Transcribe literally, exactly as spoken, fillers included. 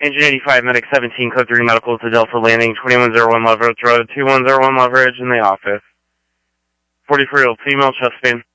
Engine eighty-five, Medic seventeen, Code three Medical to Delta Landing, twenty-one oh one Leverage Road, two one oh one Leverage in the office. forty-four-year-old female, chest pain.